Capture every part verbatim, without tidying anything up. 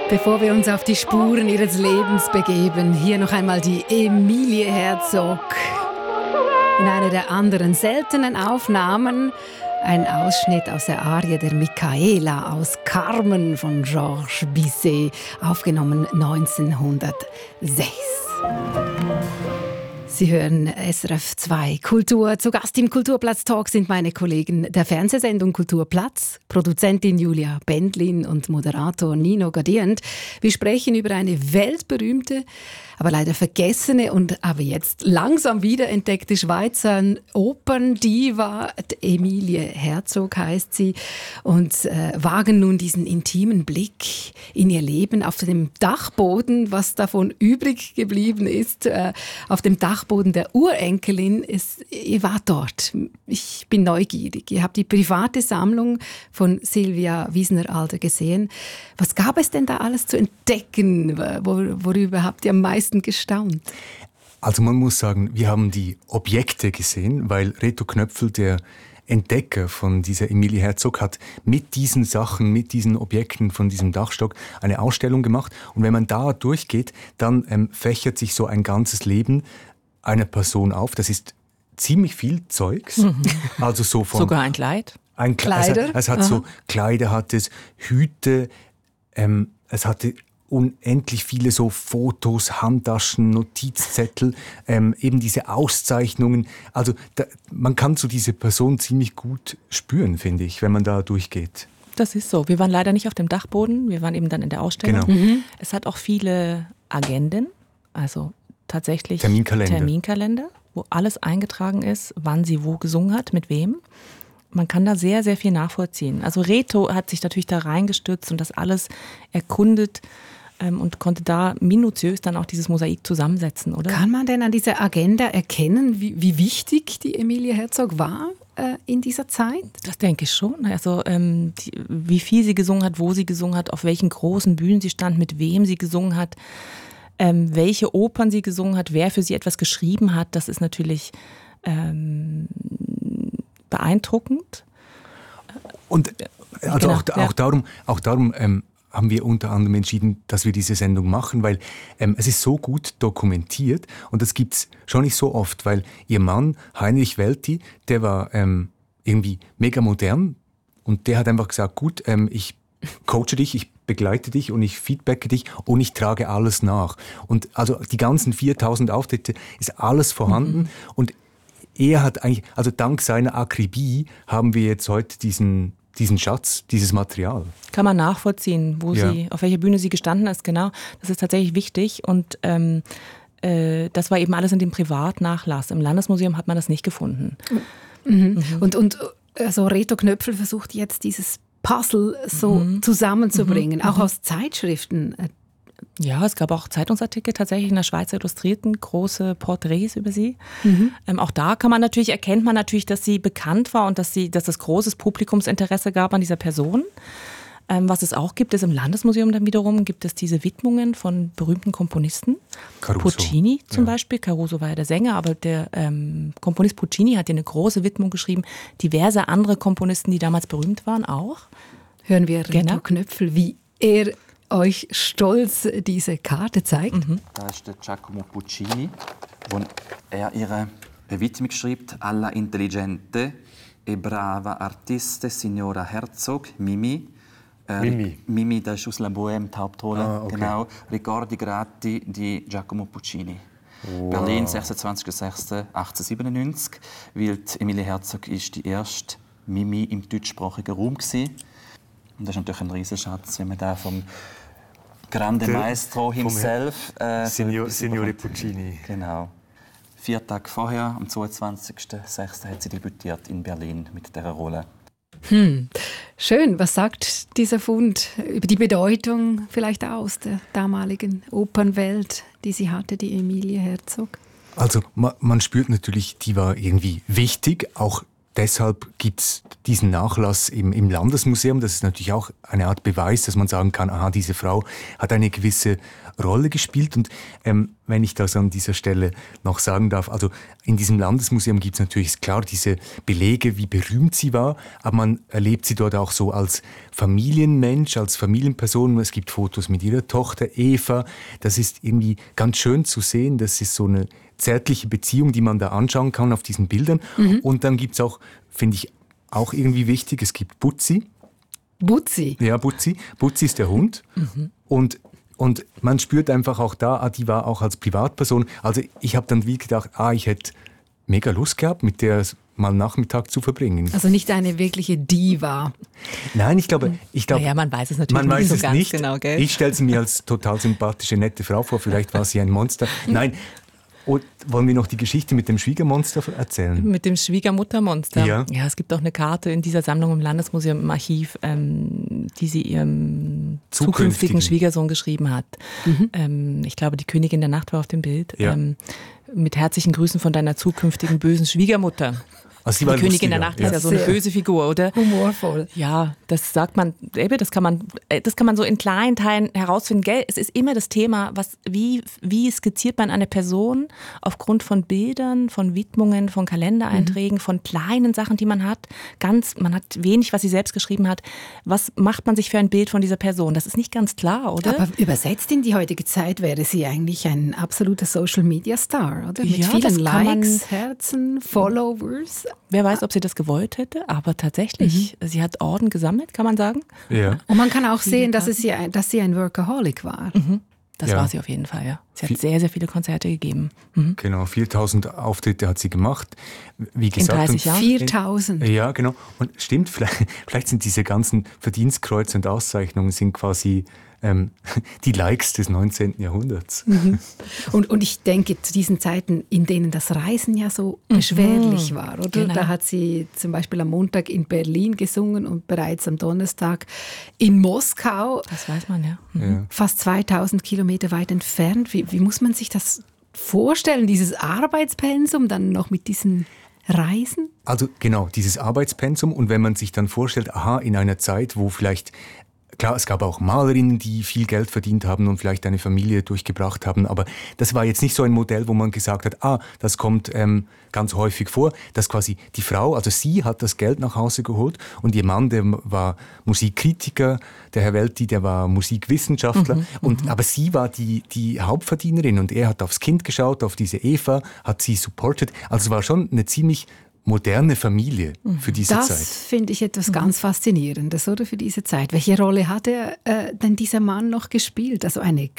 Bevor wir uns auf die Spuren ihres Lebens begeben, hier noch einmal die Emilie Herzog. In einer der anderen seltenen Aufnahmen ein Ausschnitt aus der Arie der Michaela aus Carmen von Georges Bizet, aufgenommen neunzehnhundertsechs. Sie hören S R F zwei Kultur. Zu Gast im Kulturplatz-Talk sind meine Kollegen der Fernsehsendung Kulturplatz, Produzentin Julia Bendlin und Moderator Nino Gadient. Wir sprechen über eine weltberühmte, aber leider vergessene und aber jetzt langsam wiederentdeckte Schweizer Operndiva. Emilie Herzog heißt sie, und äh, wagen nun diesen intimen Blick in ihr Leben auf dem Dachboden, was davon übrig geblieben ist, äh, auf dem Dachboden der Urenkelin. Ist, ihr wart dort. Ich bin neugierig. Ihr habt die private Sammlung von Silvia Wiesner-Alder gesehen. Was gab es denn da alles zu entdecken? Wor- worüber habt ihr am meisten gestaunt? Also man muss sagen, wir haben die Objekte gesehen, weil Reto Knöpfel, der Entdecker von dieser Emilie Herzog, hat mit diesen Sachen, mit diesen Objekten von diesem Dachstock eine Ausstellung gemacht. Und wenn man da durchgeht, dann ähm, fächert sich so ein ganzes Leben einer Person auf. Das ist ziemlich viel Zeugs. Mhm. Also so von sogar ein Kleid? Ein Kleider? Es, es hat Aha. so Kleider, hat es Hüte, ähm, es hatte unendlich viele so Fotos, Handtaschen, Notizzettel, ähm, eben diese Auszeichnungen. Also da, man kann so diese Person ziemlich gut spüren, finde ich, wenn man da durchgeht. Das ist so. Wir waren leider nicht auf dem Dachboden, wir waren eben dann in der Ausstellung. Genau. Mhm. Es hat auch viele Agenden, also tatsächlich Terminkalender. Terminkalender, wo alles eingetragen ist, wann sie wo gesungen hat, mit wem. Man kann da sehr, sehr viel nachvollziehen. Also Reto hat sich natürlich da reingestürzt und das alles erkundet ähm, und konnte da minutiös dann auch dieses Mosaik zusammensetzen, oder? Kann man denn an dieser Agenda erkennen, wie, wie wichtig die Emilie Herzog war äh, in dieser Zeit? Das denke ich schon. Also ähm, die, wie viel sie gesungen hat, wo sie gesungen hat, auf welchen großen Bühnen sie stand, mit wem sie gesungen hat, ähm, welche Opern sie gesungen hat, wer für sie etwas geschrieben hat, das ist natürlich ähm, beeindruckend. Und also genau, auch, auch ja. darum, auch darum ähm, haben wir unter anderem entschieden, dass wir diese Sendung machen, weil ähm, es ist so gut dokumentiert und das gibt's schon nicht so oft, weil ihr Mann, Heinrich Welti, der war ähm, irgendwie mega modern und der hat einfach gesagt, gut, ähm, ich coache dich, ich begleite dich und ich feedbacke dich und ich trage alles nach. Und also die ganzen viertausend Auftritte ist alles vorhanden mhm. und er hat eigentlich, also dank seiner Akribie haben wir jetzt heute diesen, diesen Schatz, dieses Material. Kann man nachvollziehen, wo ja. sie, auf welcher Bühne sie gestanden ist, genau. Das ist tatsächlich wichtig und ähm, äh, das war eben alles in dem Privatnachlass. Im Landesmuseum hat man das nicht gefunden. Mhm. Mhm. Und, und also Reto Knöpfel versucht jetzt dieses Puzzle so mhm. zusammenzubringen, mhm. auch aus Zeitschriften. Ja, es gab auch Zeitungsartikel tatsächlich in der Schweizer Illustrierten, große Porträts über sie. Mhm. Ähm, auch da kann man natürlich, erkennt man natürlich, dass sie bekannt war und dass, sie, dass es großes Publikumsinteresse gab an dieser Person. Ähm, was es auch gibt, ist im Landesmuseum dann wiederum, gibt es diese Widmungen von berühmten Komponisten. Caruso. Puccini zum ja. Beispiel, Caruso war ja der Sänger, aber der ähm, Komponist Puccini hat hier eine große Widmung geschrieben. Diverse andere Komponisten, die damals berühmt waren, auch. Hören wir Reto genau. Knöpfel, wie er euch stolz diese Karte zeigt. Mhm. Da ist der Giacomo Puccini, wo er ihre Widmung schreibt: Alla intelligente e brava artiste signora Herzog, Mimi. Äh, Mimi. Mimi, das ist aus La Bohème, die Hauptrolle. Ah, okay. Genau. Ricordi grati di Giacomo Puccini. Wow. Berlin, sechsundzwanzigster sechster achtzehnhundertsiebenundneunzig. Weil die Emilie Herzog ist die erste Mimi im deutschsprachigen Raum war. Und das ist natürlich ein Riesenschatz, wenn man da vom Grande Der, Maestro himself... Äh, Signor, Signore Puccini. Genau. Vier Tage vorher, am zweiundzwanzigster sechster hat sie debütiert in Berlin mit dieser Rolle. Hm. Schön. Was sagt dieser Fund über die Bedeutung vielleicht aus der damaligen Opernwelt, die sie hatte, die Emilie Herzog? Also man, man spürt natürlich, die war irgendwie wichtig, auch deshalb gibt es diesen Nachlass im, im Landesmuseum. Das ist natürlich auch eine Art Beweis, dass man sagen kann, aha, diese Frau hat eine gewisse Rolle gespielt. Und ähm, wenn ich das an dieser Stelle noch sagen darf, also in diesem Landesmuseum gibt es natürlich, ist klar, diese Belege, wie berühmt sie war, aber man erlebt sie dort auch so als Familienmensch, als Familienperson. Es gibt Fotos mit ihrer Tochter Eva. Das ist irgendwie ganz schön zu sehen. Das ist so eine zärtliche Beziehung, die man da anschauen kann auf diesen Bildern. Mhm. Und dann gibt es auch, finde ich, auch irgendwie wichtig, es gibt Butzi. Butzi? Ja, Butzi. Butzi ist der Hund. Mhm. Und Und man spürt einfach auch da, ah, die war auch als Privatperson. Also ich habe dann wie gedacht, ah, ich hätte mega Lust gehabt, mit der mal einen Nachmittag zu verbringen. Also nicht eine wirkliche Diva. Nein, ich glaube, ich glaube, naja, man weiß es natürlich man weiß nicht so es ganz nicht. genau, gell? Ich stelle sie mir als total sympathische, nette Frau vor. Vielleicht war sie ein Monster. Nein. Und wollen wir noch die Geschichte mit dem Schwiegermonster erzählen? Mit dem Schwiegermuttermonster? Ja. Ja, es gibt auch eine Karte in dieser Sammlung im Landesmuseum im Archiv, ähm, die sie ihrem zukünftigen, zukünftigen Schwiegersohn geschrieben hat. Mhm. Ähm, ich glaube, die Königin der Nacht war auf dem Bild. Ja. Ähm, mit herzlichen Grüßen von deiner zukünftigen bösen Schwiegermutter. Also die Königin der Nacht ja. ist ja so eine böse Figur, oder? Humorvoll. Ja, das sagt man, das kann man, das kann man so in kleinen Teilen herausfinden. Gell? Es ist immer das Thema, was, wie, wie skizziert man eine Person aufgrund von Bildern, von Widmungen, von Kalendereinträgen, mhm. von kleinen Sachen, die man hat. Ganz, man hat wenig, was sie selbst geschrieben hat. Was macht man sich für ein Bild von dieser Person? Das ist nicht ganz klar, oder? Aber übersetzt in die heutige Zeit wäre sie eigentlich ein absoluter Social-Media-Star, oder? Mit ja, vielen Likes, man, Herzen, Followers. Wer weiß, ob sie das gewollt hätte, aber tatsächlich, mhm. sie hat Orden gesammelt, kann man sagen. Ja. Und man kann auch sehen, dass, es sie, dass sie ein Workaholic war. Mhm. Das ja. war sie auf jeden Fall, ja. Sie hat sehr, sehr viele Konzerte gegeben. Mhm. Genau, viertausend Auftritte hat sie gemacht. Wie gesagt, in dreißig Jahren? viertausend. Ja, genau. Und stimmt, vielleicht, vielleicht sind diese ganzen Verdienstkreuze und Auszeichnungen sind quasi ähm, die Likes des neunzehnten Jahrhunderts. Mhm. Und, und ich denke, zu diesen Zeiten, in denen das Reisen ja so beschwerlich war, oder? Genau. Da hat sie zum Beispiel am Montag in Berlin gesungen und bereits am Donnerstag in Moskau. Das weiß man, ja. Mhm. ja. Fast zweitausend Kilometer weit entfernt. Wie, wie muss man sich das vorstellen, dieses Arbeitspensum dann noch mit diesen Reisen? Also genau, dieses Arbeitspensum. Und wenn man sich dann vorstellt, aha, in einer Zeit, wo vielleicht, klar, es gab auch Malerinnen, die viel Geld verdient haben und vielleicht eine Familie durchgebracht haben, aber das war jetzt nicht so ein Modell, wo man gesagt hat, ah, das kommt ähm, ganz häufig vor, dass quasi die Frau, also sie hat das Geld nach Hause geholt und ihr Mann, der war Musikkritiker, der Herr Welti, der war Musikwissenschaftler, mhm, und, aber sie war die, die Hauptverdienerin und er hat aufs Kind geschaut, auf diese Eva, hat sie supportet, also es war schon eine ziemlich moderne Familie für diese das Zeit. Das finde ich etwas ganz Faszinierendes, oder, für diese Zeit. Welche Rolle hat er äh, denn dieser Mann noch gespielt? Also eine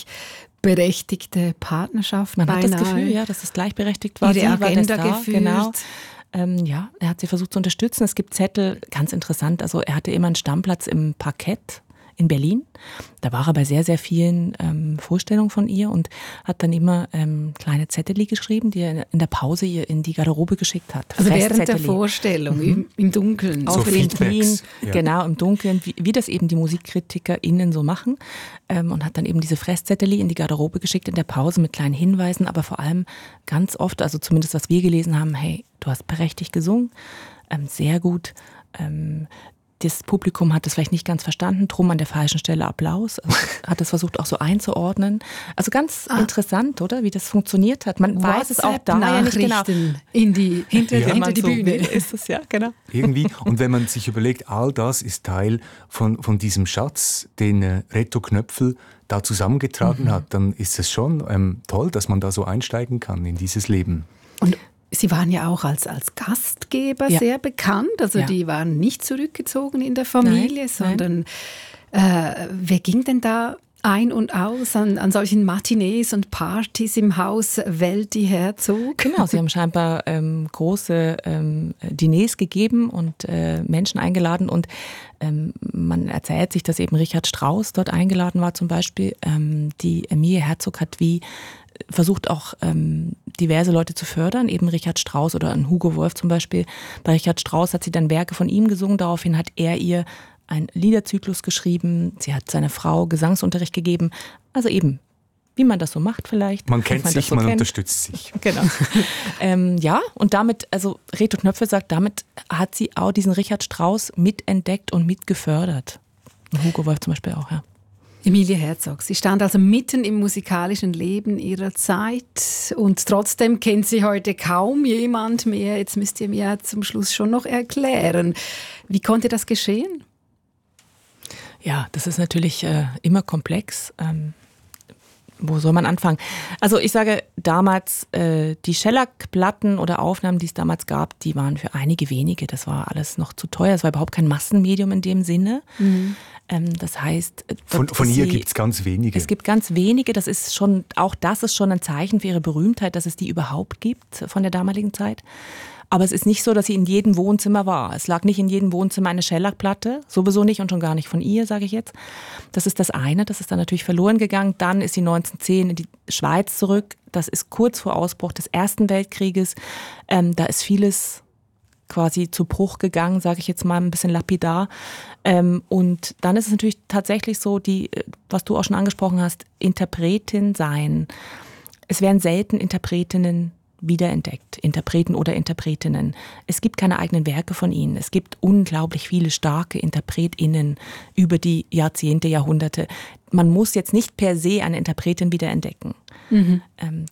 gleichberechtigte Partnerschaft. Man beinahe. hat das Gefühl, ja, dass es gleichberechtigt war. Ihre Sie Agenda war der Star, geführt. Genau. Ähm, ja, er hat sie versucht zu unterstützen. Es gibt Zettel, ganz interessant, also er hatte immer einen Stammplatz im Parkett in Berlin. Da war er bei sehr, sehr vielen ähm, Vorstellungen von ihr und hat dann immer ähm, kleine Zettel geschrieben, die er in der Pause ihr in die Garderobe geschickt hat. Also während der Vorstellung, mhm. im, im Dunkeln. Auch so in Berlin, ja. Genau, im Dunkeln, wie, wie das eben die MusikkritikerInnen so machen. Ähm, und hat dann eben diese Fresszettel in die Garderobe geschickt in der Pause mit kleinen Hinweisen, aber vor allem ganz oft, also zumindest was wir gelesen haben, hey, du hast prächtig gesungen, ähm, sehr gut, ähm, das Publikum hat das vielleicht nicht ganz verstanden, drum an der falschen Stelle Applaus, also hat das versucht auch so einzuordnen. Also ganz ah. interessant, oder, wie das funktioniert hat. Man weiß es auch da ja nicht genau. In die, hinter, ja. hinter die so Bühne. Ist es ja, genau. Irgendwie. Und wenn man sich überlegt, all das ist Teil von, von diesem Schatz, den äh, Reto Knöpfel da zusammengetragen mhm. hat, dann ist es schon ähm, toll, dass man da so einsteigen kann in dieses Leben. Und Sie waren ja auch als, als Gastgeber ja. sehr bekannt. Also ja. die waren nicht zurückgezogen in der Familie, nein, sondern nein. Äh, wer ging denn da ein und aus an, an solchen Matinees und Partys im Haus Welti Herzog? Genau, sie haben scheinbar ähm, große ähm, Diners gegeben und äh, Menschen eingeladen und ähm, man erzählt sich, dass eben Richard Strauss dort eingeladen war zum Beispiel. Ähm, die Emilie Herzog hat wie versucht auch ähm, diverse Leute zu fördern, eben Richard Strauss oder ein Hugo Wolf zum Beispiel. Bei Richard Strauss hat sie dann Werke von ihm gesungen, daraufhin hat er ihr einen Liederzyklus geschrieben, sie hat seiner Frau Gesangsunterricht gegeben, also eben, wie man das so macht vielleicht. Man kennt man sich, so man kennt. unterstützt sich. Genau. ähm, ja, und damit, also Reto Knöpfel sagt, damit hat sie auch diesen Richard Strauss mitentdeckt und mitgefördert. Und Hugo Wolf zum Beispiel auch, ja. Emilie Herzog, sie stand also mitten im musikalischen Leben ihrer Zeit und trotzdem kennt sie heute kaum jemand mehr. Jetzt müsst ihr mir zum Schluss schon noch erklären, wie konnte das geschehen? Ja, das ist natürlich äh, immer komplex. Ähm, wo soll man anfangen? Also ich sage damals, äh, die Shellac-Platten oder Aufnahmen, die es damals gab, die waren für einige wenige. Das war alles noch zu teuer. Es war überhaupt kein Massenmedium in dem Sinne. Mhm. Ähm, das heißt, von, von ihr gibt es ganz wenige. Es gibt ganz wenige. Das ist schon, auch das ist schon ein Zeichen für ihre Berühmtheit, dass es die überhaupt gibt von der damaligen Zeit. Aber es ist nicht so, dass sie in jedem Wohnzimmer war. Es lag nicht in jedem Wohnzimmer eine Shellac-Platte, sowieso nicht und schon gar nicht von ihr, sage ich jetzt. Das ist das eine, das ist dann natürlich verloren gegangen. Dann ist sie neunzehnhundertzehn in die Schweiz zurück. Das ist kurz vor Ausbruch des Ersten Weltkrieges. Ähm, da ist vieles quasi zu Bruch gegangen, sage ich jetzt mal ein bisschen lapidar. Ähm, und dann ist es natürlich tatsächlich so, die, was du auch schon angesprochen hast, Interpretin sein. Es werden selten Interpretinnen wiederentdeckt, Interpreten oder Interpretinnen. Es gibt keine eigenen Werke von ihnen. Es gibt unglaublich viele starke InterpretInnen über die Jahrzehnte, Jahrhunderte. Man muss jetzt nicht per se eine Interpretin wiederentdecken. Mhm. Ähm,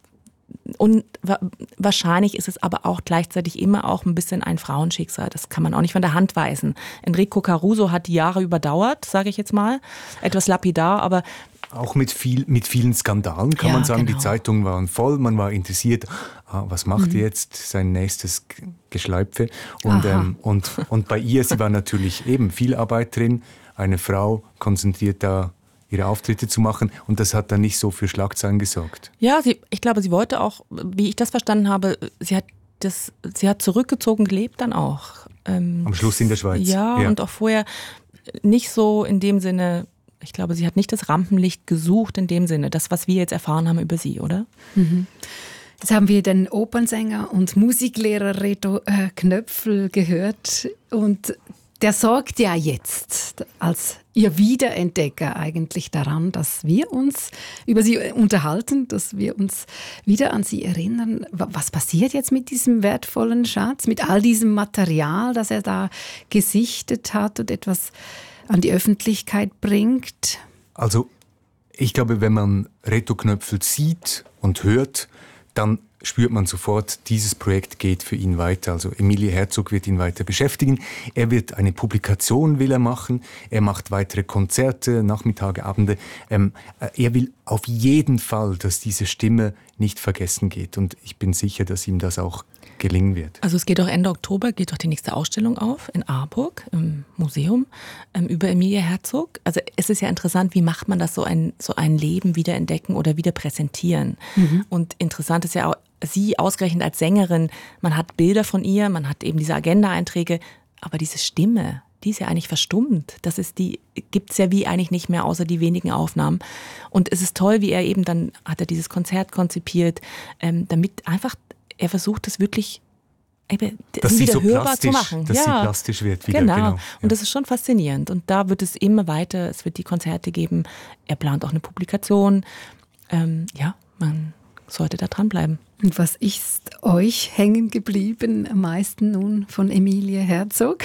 und wa- wahrscheinlich ist es aber auch gleichzeitig immer auch ein bisschen ein Frauenschicksal. Das kann man auch nicht von der Hand weisen. Enrico Caruso hat die Jahre überdauert, sage ich jetzt mal. Etwas lapidar, aber auch mit, viel, mit vielen Skandalen kann ja, man sagen, genau. Die Zeitungen waren voll, man war interessiert, ah, was macht mhm. jetzt sein nächstes Geschleipfe? Und, ähm, und, und bei ihr, sie war natürlich eben viel Arbeit drin, eine Frau konzentriert da ihre Auftritte zu machen und das hat dann nicht so für Schlagzeilen gesorgt. Ja, sie, ich glaube, sie wollte auch, wie ich das verstanden habe, sie hat, das, sie hat zurückgezogen gelebt dann auch. Ähm, Am Schluss in der Schweiz. Ja, ja, und auch vorher nicht so in dem Sinne. Ich glaube, sie hat nicht das Rampenlicht gesucht in dem Sinne, das, was wir jetzt erfahren haben über sie, oder? Mhm. Jetzt haben wir den Opernsänger und Musiklehrer Reto äh, Knöpfel gehört und der sorgt ja jetzt als ihr Wiederentdecker eigentlich daran, dass wir uns über sie unterhalten, dass wir uns wieder an sie erinnern. Was passiert jetzt mit diesem wertvollen Schatz, mit all diesem Material, das er da gesichtet hat und etwas an die Öffentlichkeit bringt? Also ich glaube, wenn man Reto Knöpfel sieht und hört, dann spürt man sofort, dieses Projekt geht für ihn weiter. Also Emilie Herzog wird ihn weiter beschäftigen. Er wird eine Publikation will er machen. Er macht weitere Konzerte, Nachmittage, Abende. Ähm, er will auf jeden Fall, dass diese Stimme nicht vergessen geht. Und ich bin sicher, dass ihm das auch gelingen wird. Also es geht auch Ende Oktober, geht auch die nächste Ausstellung auf in Aarburg im Museum ähm, über Emilie Herzog. Also es ist ja interessant, wie macht man das, so ein, so ein Leben wieder entdecken oder wieder präsentieren. Mhm. Und interessant ist ja auch, sie ausgerechnet als Sängerin, man hat Bilder von ihr, man hat eben diese Agenda-Einträge, aber diese Stimme, die ist ja eigentlich verstummt. Das ist die, gibt's ja wie eigentlich nicht mehr, außer die wenigen Aufnahmen. Und es ist toll, wie er eben dann, hat er dieses Konzert konzipiert, ähm, damit einfach, er versucht es wirklich eben, dass wieder sie so hörbar zu machen. Dass ja, sie plastisch wird wieder. Genau. genau. Und ja. das ist schon faszinierend. Und da wird es immer weiter, es wird die Konzerte geben. Er plant auch eine Publikation. Ähm, ja, man sollte da dranbleiben. Und was ist euch hängen geblieben am meisten nun von Emilie Herzog?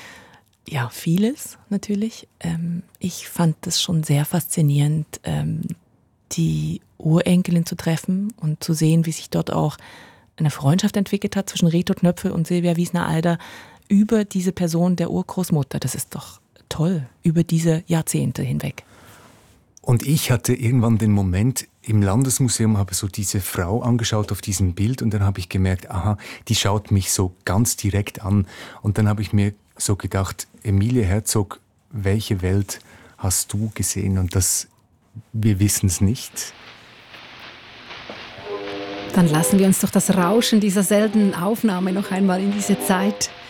Ja, vieles natürlich. Ähm, ich fand es schon sehr faszinierend, ähm, die Urenkelin zu treffen und zu sehen, wie sich dort auch eine Freundschaft entwickelt hat zwischen Reto Knöpfel und Silvia Wiesner-Alder über diese Person der Urgroßmutter. Das ist doch toll, über diese Jahrzehnte hinweg. Und ich hatte irgendwann den Moment im Landesmuseum, habe so diese Frau angeschaut auf diesem Bild und dann habe ich gemerkt, aha, die schaut mich so ganz direkt an. Und dann habe ich mir so gedacht, Emilie Herzog, welche Welt hast du gesehen? Und das, wir wissen es nicht. Dann lassen wir uns doch das Rauschen dieser seltenen Aufnahme noch einmal in diese Zeit